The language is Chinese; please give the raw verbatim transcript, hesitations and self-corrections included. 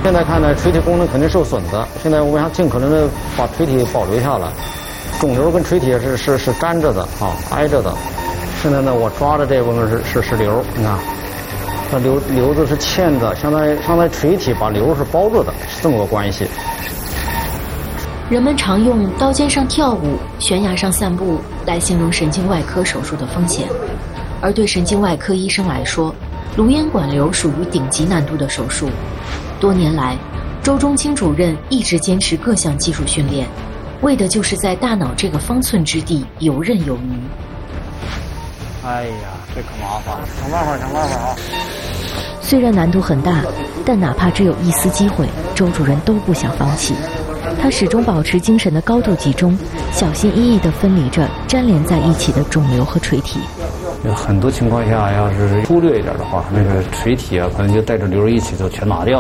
现在看呢，垂体功能肯定受损的。现在我想尽可能的把垂体保留下来，肿瘤跟垂体是是是粘着的啊，挨着的。现在呢，我抓的这部分是是是瘤，你看，它瘤瘤子是嵌的，相当于相当于垂体把瘤是包住的，是这么个关系。 人们常用刀尖上跳舞、悬崖上散步来形容神经外科手术的风险，而对神经外科医生来说，颅咽管瘤属于顶级难度的手术。多年来，周中清主任一直坚持各项技术训练，为的就是在大脑这个方寸之地游刃有余。 哎呀，这可麻烦，想办法，想办法啊！ 虽然难度很大，但哪怕只有一丝机会，周主任都不想放弃。他始终保持精神的高度集中，小心翼翼地分离着粘连在一起的肿瘤和垂体。 有很多情况下，要是忽略一点的话，那个垂体啊，可能就带着瘤一起就全拿掉。